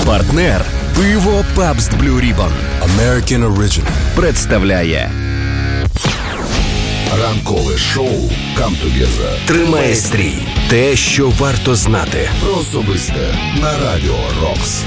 Партнер пиво Pabst Blue Ribbon American Original представляє ранкове шоу Come Together. Тримай стрій. Те, що варто знати. Про особисте на Радіо Рокс.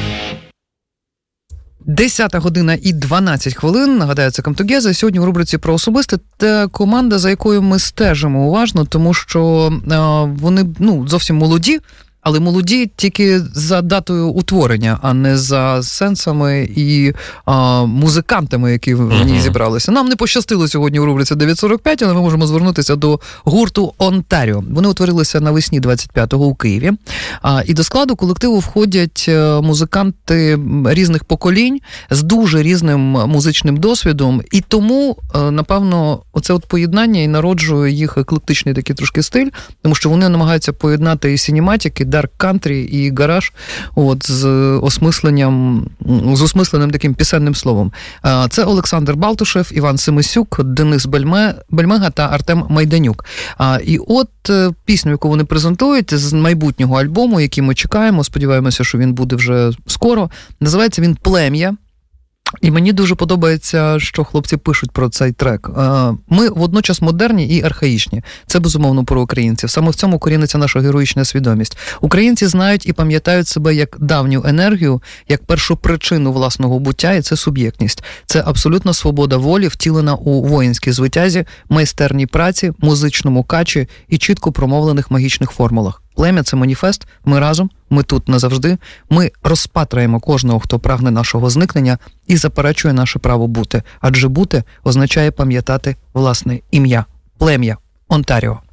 10:12. Нагадаю, це Come Together. Сьогодні в рубриці про особисте та команда, за якою ми стежимо уважно, тому що вони зовсім молоді, але молоді тільки за датою утворення, а не за сенсами і музикантами, які в ній зібралися. Нам не пощастило сьогодні в рубриці 9:45, але ми можемо звернутися до гурту «Онтаріо». Вони утворилися навесні 25-го у Києві. І до складу колективу входять музиканти різних поколінь з дуже різним музичним досвідом. І тому, напевно, оце от поєднання і народжує їх еклектичний такий трошки стиль, тому що вони намагаються поєднати і синематики, дарк кантрі і гараж з осмисленим таким пісенним словом. Це Олександр Балтушев, Іван Семисюк, Денис Бельмега та Артем Майданюк. І от пісню, яку вони презентують з майбутнього альбому, який ми чекаємо, сподіваємося, що він буде вже скоро, називається він «Плем'я». І мені дуже подобається, що хлопці пишуть про цей трек. Ми водночас модерні і архаїчні. Це, безумовно, про українців. Саме в цьому коріниться наша героїчна свідомість. Українці знають і пам'ятають себе як давню енергію, як першопричину власного буття, і це суб'єктність. Це абсолютна свобода волі, втілена у воїнській звитязі, майстерній праці, музичному качі і чітко промовлених магічних формулах. Плем'я – це маніфест, ми разом, ми тут назавжди, ми розпатраємо кожного, хто прагне нашого зникнення і заперечує наше право бути. Адже бути означає пам'ятати власне ім'я. Плем'я. Онтаріо.